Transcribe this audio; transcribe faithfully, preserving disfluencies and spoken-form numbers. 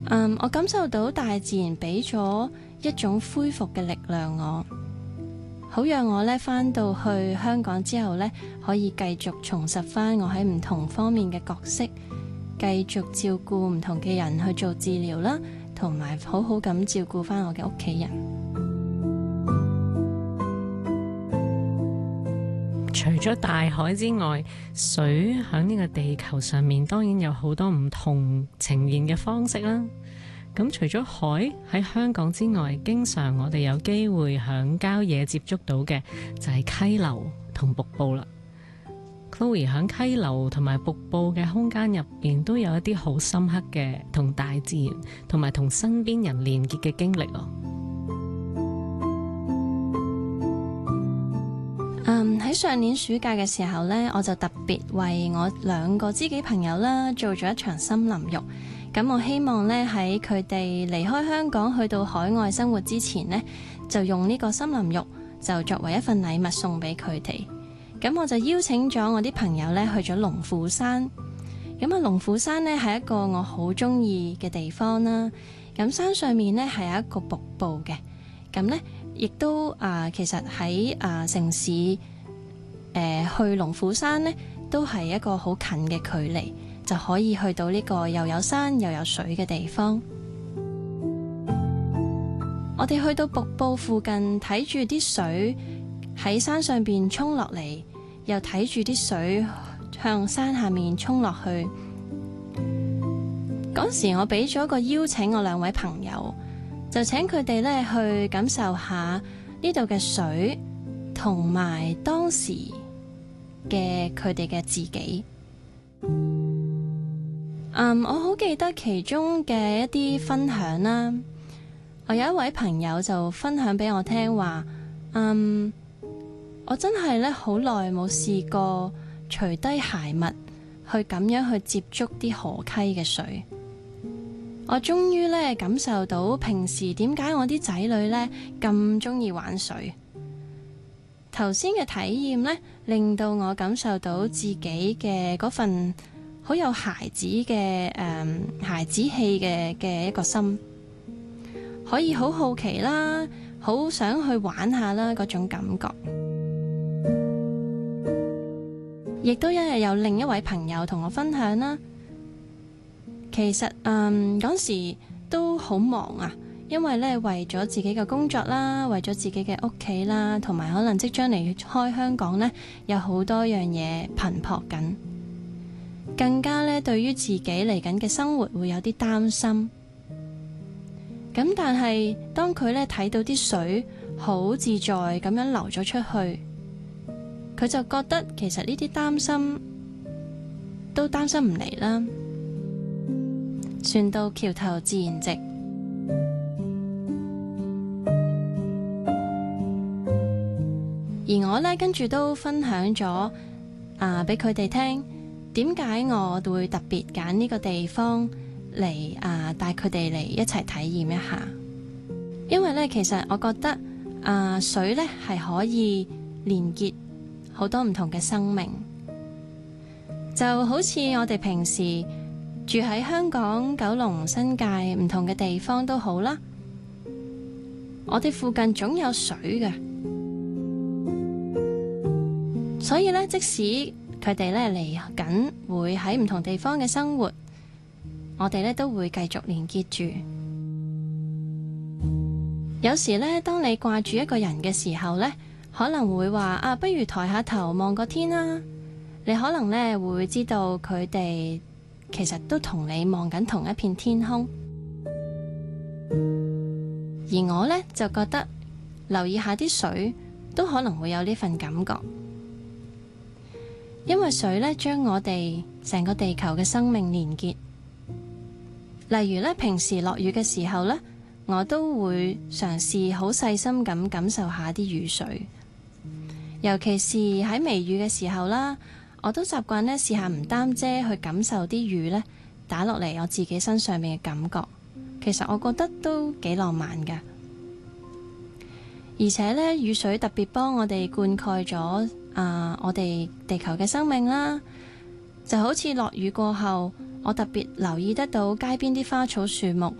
嗯，我感受到大自然俾咗一種恢復嘅力量我，好讓我咧返到去香港之後咧，可以繼續重拾返我喺唔同方面嘅角色，繼續照顧唔同嘅人去做治療啦，同埋好好咁照顧返我嘅屋企人。 除咗大海之外，水喺呢個地球上面當然有好多唔同呈現嘅方式啦。咁除咗海喺香港之外，經常我哋有機會喺郊野接觸到嘅就係溪流同瀑布啦。Chloe 喺溪流同埋瀑布嘅空間入邊都有一啲好深刻嘅同大自然同埋同身邊人連結嘅經歷咯。 嗯，喺上年暑假嘅時候呢，我就特別為我兩個知己朋友啦做咗一場森林浴。咁我希望呢，喺佢哋離開香港去到海外生活之前呢，就用呢個森林浴就作為一份禮物送俾佢哋。咁我就邀請咗我啲朋友呢去咗龍虎山。咁啊，龍虎山呢係一個我好中意嘅地方啦。咁山上面呢係有一個瀑布嘅。咁呢亦都啊、呃，其實喺啊、呃、城市誒、呃、去龍虎山呢，都係一個好近嘅距離，就可以去到呢個又有山又有水嘅地方。我哋去到瀑布附近，睇住啲水喺山上邊沖落嚟，又睇住啲水向山下面沖落去。嗰時我俾咗個邀請我兩位朋友，就請佢哋咧去感受下呢度嘅水，同埋當時嘅佢哋嘅自己。嗯，我好記得其中嘅一啲分享啦。我有一位朋友就分享俾我聽話，嗯，我真係咧好耐冇試過除低鞋襪去咁樣去接觸啲河溪嘅水。我終於咧感受到平時點解我啲仔女咧咁中意玩水。頭先嘅體驗咧，令到我感受到自己嘅嗰份好有孩子嘅誒、嗯、孩子氣嘅嘅一個心，可以好好奇啦，好想去玩下啦嗰種感覺。亦都一日有另一位朋友同我分享啦。其實嗯嗰時都好忙啊，因為咧為咗自己嘅工作啦，為咗自己嘅屋企啦，同埋可能即將離開香港咧，有好多樣嘢頻撲緊，更加咧對於自己嚟緊嘅生活會有啲擔心。咁但係當佢咧睇到啲水好自在咁樣流咗出去，佢就覺得其實呢啲擔心都擔心唔嚟啦。船到橋頭自然直。而我呢，跟住都分享咗啊俾佢哋聽，點解我會特別揀呢個地方嚟啊帶佢哋嚟一齊體驗一下。因為呢，其實我覺得啊水呢係可以連結好多唔同嘅生命，就好似我哋平時住喺香港、九龍、新界唔同嘅地方都好啦，我哋附近總有水嘅，所以咧，即使佢哋咧嚟緊會喺唔同地方嘅生活，我哋咧都會繼續連結住。有時咧，當你掛住一個人嘅時候咧，可能會話啊，不如抬下頭望個天啦。你可能咧會知道佢哋其實都同你望緊同一片天空，而我呢，就覺得留意下啲水都可能會有呢份感覺，因為水呢將我哋成個地球嘅生命連結。例如呢，平時落雨嘅時候呢，我都會嘗試好細心咁感受下啲雨水，尤其是喺微雨嘅時候啦。我都習慣咧試下唔擔遮去感受啲雨咧打落嚟我自己身上面嘅感覺，其實我覺得都幾浪漫㗎。而且咧雨水特別幫我哋灌溉咗啊、呃、我哋地球嘅生命啦，就好似落雨過後， 我特別留意得到街邊啲花草樹木